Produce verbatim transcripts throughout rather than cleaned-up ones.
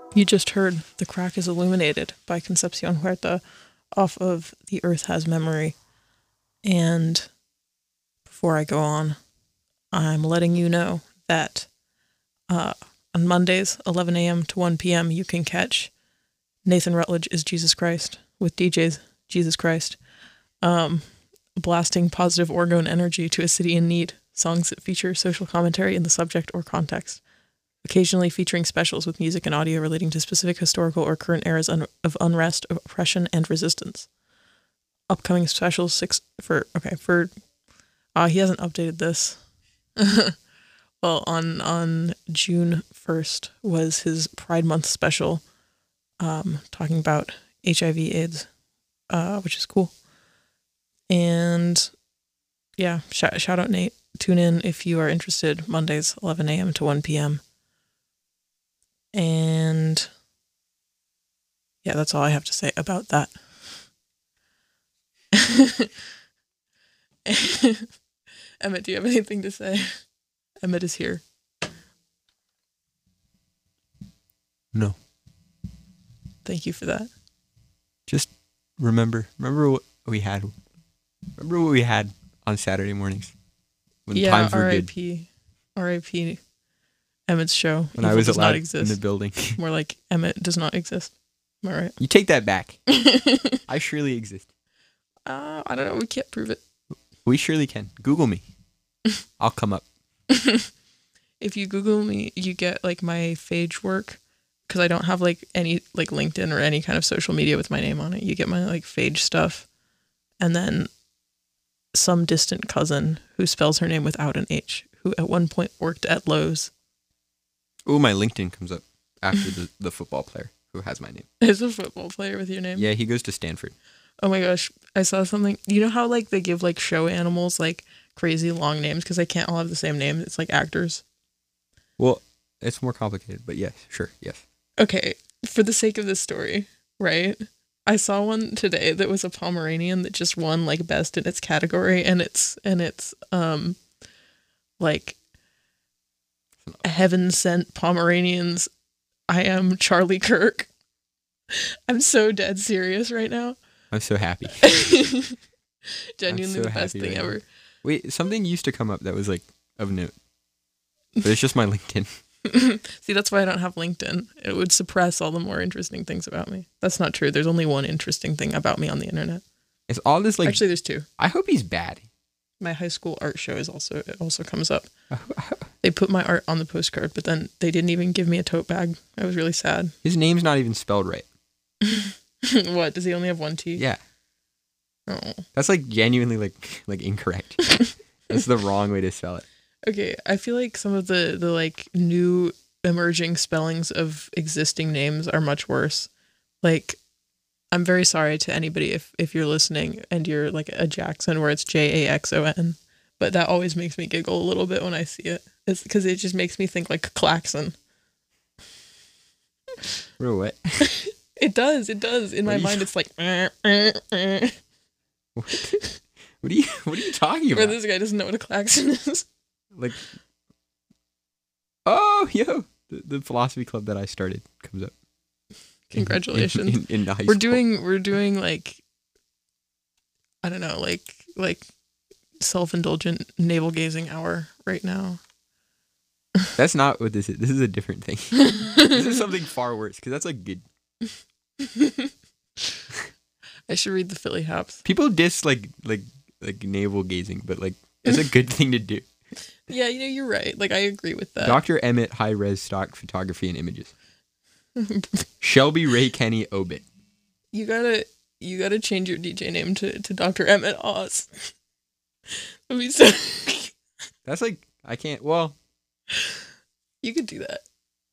You just heard The Crack is Illuminated by Concepcion Huerta off of The Earth Has Memory. And before I go on, I'm letting you know that uh, on Mondays, eleven a.m. to one p.m., you can catch Nathan Rutledge is Jesus Christ with D Js Jesus Christ, um, blasting positive orgone energy to a city in need, songs that feature social commentary in the subject or context, occasionally featuring specials with music and audio relating to specific historical or current eras un- of unrest, oppression, and resistance. Upcoming specials six for okay for uh he hasn't updated this. Well, on on June first was his Pride Month special, um, talking about H I V AIDS, uh, which is cool. And yeah, shout, shout out Nate. Tune in if you are interested. Mondays, eleven a.m. to one p.m. And yeah, that's all I have to say about that. Emmett, do you have anything to say? Emmett is here. No. Thank you for that. Just remember, remember what we had. Remember what we had on Saturday mornings when Yeah, times were R I good. P R I P Emmett's show. When Evil I was does not allowed in exist. the building. More like Emmett does not exist. Am I right? You take that back. I surely exist. Uh, I don't know. We can't prove it. We surely can. Google me. I'll come up. If you Google me, you get like my Phage work, because I don't have like any like LinkedIn or any kind of social media with my name on it. You get my like Phage stuff, and then some distant cousin who spells her name without an H, who at one point worked at Lowe's. Oh, my LinkedIn comes up after the, the football player who has my name. Is a football player with your name? Yeah, he goes to Stanford. Oh my gosh, I saw something. You know how like they give like show animals like crazy long names because they can't all have the same name? It's like actors. Well, it's more complicated, but yes, sure, yes. Okay, for the sake of this story, right? I saw one today that was a Pomeranian that just won like best in its category, and it's and it's um like heaven sent Pomeranians. I am Charlie Kirk. I'm so dead serious right now. I'm so happy. Genuinely so the best happy thing right ever. now. Wait, something used to come up that was like of note. But it's just my LinkedIn. See, that's why I don't have LinkedIn. It would suppress all the more interesting things about me. That's not true. There's only one interesting thing about me on the internet. It's all this like. Actually, there's two. I hope he's bad. My high school art show is also it also comes up. They put my art on the postcard, but then they didn't even give me a tote bag. I was really sad. His name's not even spelled right. What? Does he only have one T? Yeah. Oh. That's like genuinely like like incorrect. That's the wrong way to spell it. Okay, I feel like some of the the like new emerging spellings of existing names are much worse. Like, I'm very sorry to anybody if if you're listening and you're like a Jackson where it's J A X O N, but that always makes me giggle a little bit when I see it. It's because it just makes me think like Claxon. Bro, what? It does, it does. In What my are you- mind, it's like. Eh, eh, eh. What? What are you What are you talking Where about? this guy doesn't know what a klaxon is. Like, oh, yo, the, the philosophy club that I started comes up. Congratulations. In, in, in high We're school. doing we're doing like I don't know, like like self-indulgent navel gazing hour right now. That's not what this is. This is a different thing. This is something far worse because that's like good. I should read the Philly Haps. People diss like like like navel gazing, but like it's a good thing to do. Yeah, you know, you're right. Like I agree with that. Doctor Emmett high res stock photography and images. Shelby Ray Kenny Obit. You gotta you gotta change your D J name to, to Doctor Emmett Oz. That'd be so That's like I can't. Well, you could do that.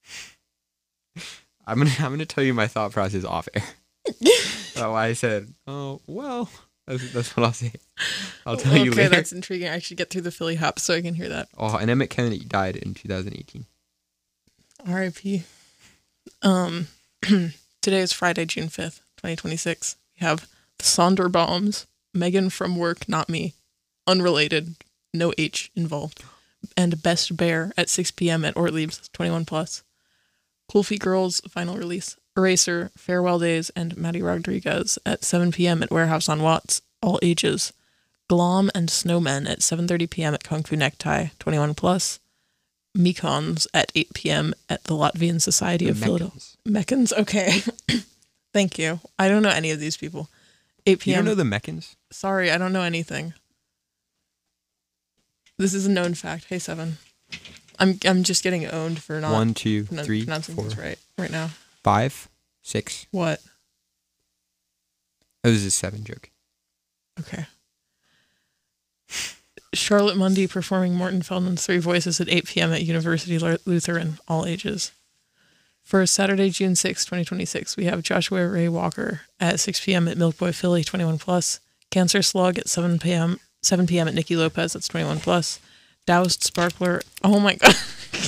I'm gonna I'm gonna tell you my thought process off air. That's why I said, oh well, that's, that's what I'll say. I'll tell okay, you later. that's intriguing. I should get through the Philly Haps so I can hear that. Oh, and Emmett Kennedy died in two thousand eighteen. R I P Um, today is Friday, June fifth, twenty twenty-six. We have the Sonderbaums, Megan from Work, Not Me, unrelated, no H involved, and Best Bear at six p.m. at Ortlieb's, twenty-one plus. Cool Feet Girls final release. Eraser, Farewell Days, and Maddie Rodriguez at seven p.m. at Warehouse on Watts, all ages. Glom and Snowmen at seven thirty p.m. at Kung Fu Necktie, twenty-one plus. Mekons at eight p.m. at the Latvian Society The of Philadelphia. Meccans, okay. Thank you. I don't know any of these people. eight p.m. You don't know the Meccans? Sorry, I don't know anything. This is a known fact. Hey, Seven. I'm I'm just getting owned for not One, two, pronoun- three, pronouncing four, this right right now. five, six. What? That was a seven joke. Okay. Charlotte Mundy performing Morton Feldman's Three Voices at eight p.m. at University Lutheran, all ages. For Saturday, June sixth, twenty twenty-six, we have Joshua Ray Walker at six p.m. at Milk Boy Philly, twenty-one plus. Cancer Slug at seven p.m. seven p.m. at Nikki Lopez, that's twenty-one plus. Doused Sparkler, oh my god.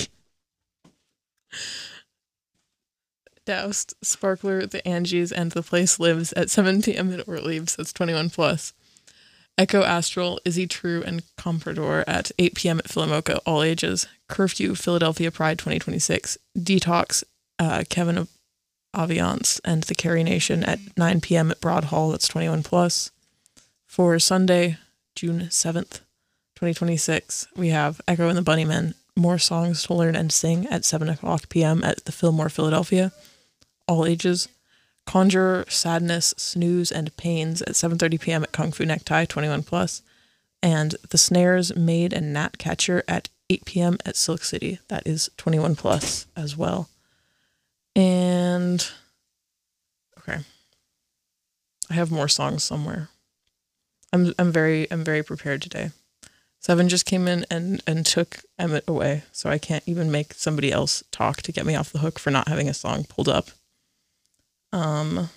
Doused Sparkler, The Angies, and The Place Lives at seven p.m. at Orleans, that's twenty-one plus. Echo Astral, Izzy True, and Comprador at eight p.m. at Philomoka, all ages. Curfew, Philadelphia Pride twenty twenty-six. Detox, uh, Kevin Aviance, and The Carrie Nation at nine p.m. at Broad Hall, that's twenty-one plus. For Sunday, June seventh, twenty twenty-six, we have Echo and the Bunnymen, More Songs to Learn and Sing at seven o'clock p.m. at the Fillmore, Philadelphia, all ages. Conjure, Sadness, Snooze, and Pains at seven thirty p.m. at Kung Fu Necktie, twenty-one plus. And The Snares, Maid, and Gnatcatcher at eight p.m. at Silk City. That is twenty-one plus as well. And, okay. I have more songs somewhere. I'm I'm very I'm very prepared today. Seven just came in and, and took Emmett away, so I can't even make somebody else talk to get me off the hook for not having a song pulled up. Um.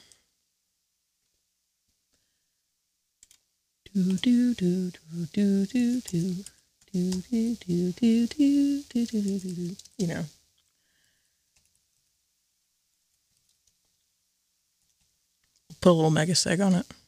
Do do do do do do do do do do do do do do do. You know. Put a little mega seg on it.